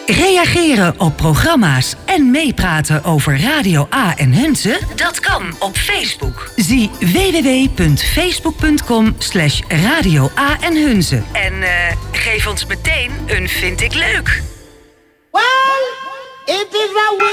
Reageren op programma's en meepraten over Radio A en Hunze? Dat kan op Facebook. Zie www.facebook.com/Radio A en Hunze. En geef ons meteen een vind ik leuk. Well, it is a